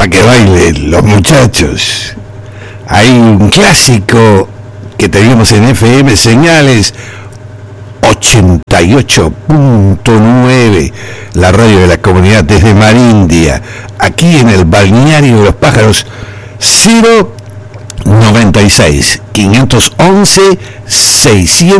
que bailen los muchachos. Hay un clásico que teníamos en FM Señales 88.9, la radio de la comunidad desde Marindia, aquí en el balneario de los pájaros. 096 511 600